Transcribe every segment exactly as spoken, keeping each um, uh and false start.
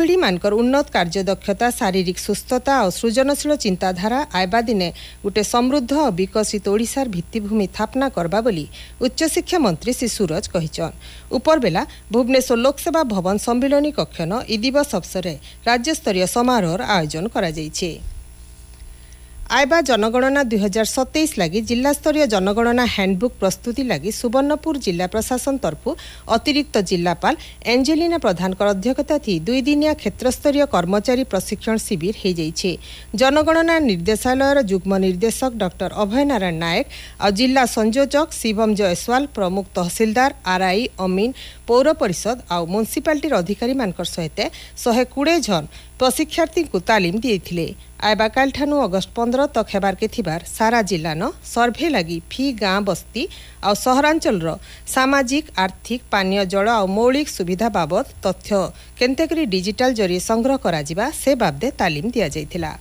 युवापीढ़ी मानकर उन्नत कार्यदक्षता शारीरिक सुस्थता और सृजनशील चिंताधारा आयबा दिने गोटे समृद्ध और विकसित ओडिशार भित्तिभूमि स्थापना करबा बोली उच्च शिक्षा मंत्री श्री सूरज कहिछन। उपरबेला भुवनेश्वर लोकसेवा भवन सम्मिलनी कक्षन ई दिवस अवसर राज्य स्तरीय समारोह आयोजन करा जाइछे। आयबा जनगणना दुई हजार सतैश लगी जिला स्तरीय जनगणना हैंडबुक प्रस्तुति लगी सुवर्णपुर जिला प्रशासन तरफु अतिरिक्त जिलापाल एंजेलिना प्रधान अध्यक्षता थी दुई दिनिया क्षेत्रस्तरीय कर्मचारी प्रशिक्षण शिविर हो जाइछे। जनगणना निर्देशालय युग्म निर्देशक डॉक्टर अभय नारायण नायक और जिला संयोजक शिवम जयसवाल प्रमुख तहसीलदार आरआई अमीन पौर परिषद और म्युनिसिपालिटी अधिकारी मानकर सहित शहे कोड़े जन प्रशिक्षार्थी को तालीम दिए। आयबा काल ठानु अगस्ट पंद्रह तक हेबार के थिबार सारा जिला न सर्भे लगी फी गाँ बस्ती और सहरांचल सामाजिक आर्थिक पानीय जल और मौलिक सुविधा बाबद तथ्य केन्तेकरी डिजिटल जरिए संग्रह करा से बाबदे तालीम दिया जाइथिला।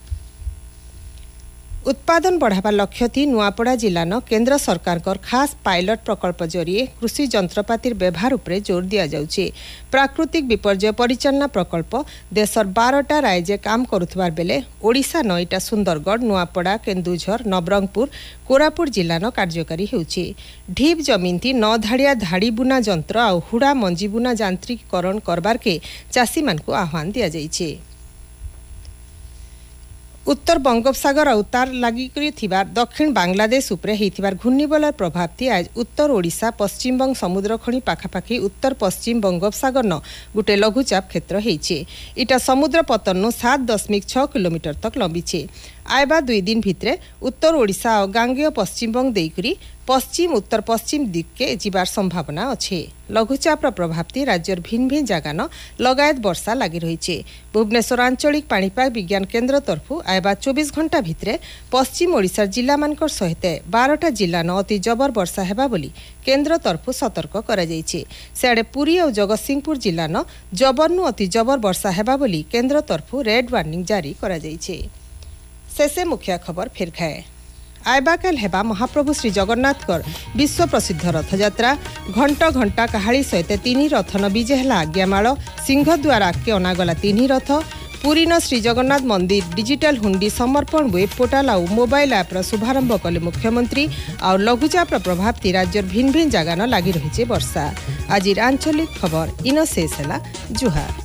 उत्पादन बढ़ावा लक्ष्य थी नुआपड़ा जिला न केंद्र सरकार कर खास पायलट प्रकल्प जरिए कृषि जंत्रपातिर व्यवहार उपरे जोर दिया जाउछे। प्राकृतिक विपर्यय परिचालना प्रकल्प देशर बारटा राज्य काम करुथबार बेले ओडिशा न इटा सुंदरगढ़ नुआपड़ा केन्दुझर नवरंगपुर कोरापुट जिला न कार्यकारी हेउछे। ढीप जमीन थी न धाड़िया धाड़ी बुना जंत्र और हुड़ा मंजी बुना यांत्रिकीकरण करबार के चाषी मान को आह्वान दिया जाइछे। उत्तर बंगोपसागर और तार लगी दक्षिण बांग्लादेश उपरे हिथिबार घूर्णिबलय प्रभाव थी आज उत्तर ओडिशा पश्चिमबंग समुद्र खणी पाखापाखी उत्तर पश्चिम बंगोपसागर न गोटे लघुचाप क्षेत्र होइछे। इटा समुद्र पतन नु सात दशमिक छह किलोमीटर तक लंबीछे। आयबा दुई दिन भितरे उत्तर ओडिशा और गांगेय पश्चिमबंग देइकरी पश्चिम उत्तर पश्चिम दिग के जीवार संभावना अच्छे। लघुचापर प्रभाव थी राज्यर भिन्न भिन्न जगह न लगायत वर्षा लगी रही। भुवनेश्वर आंचलिक पाणीपाग विज्ञान केन्द्र तरफु आयबा चौबीस घंटा भितरे पश्चिम ओडिशा जिला मानकर सहित बारटा जिला न अति जबर वर्षा हेबा बोली केन्द्र तरफु सतर्क करा जाइछे। सियाड़े पुरी और जगतसिंहपुर जिला न जबर नु अति जबर वर्षा हेबा बोली केन्द्र तरफु रेड वार्निंग जारी करा जाइछे। शेषे मुख्य खबर फिर खाए। आयबाकाल हेबा महाप्रभु श्री जगन्नाथकर विश्व प्रसिद्ध रथयात्रा घंट घंटा काहाली सहित तीन रथ न विजे है आज्ञामाल सिंहद्वार आगे अनागला तीन रथ पुरी न श्री जगन्नाथ मंदिर डिजिटल हुंडी समर्पण वेब पोर्टाल और मोबाइल ऐप्र शुभारंभ कले मुख्यमंत्री और लघुचापर प्रभाव थी राज्यर भिन्न भिन्न जगह न लगी रही वर्षा। आज आंचलिक खबर इन शेष है। जुहार।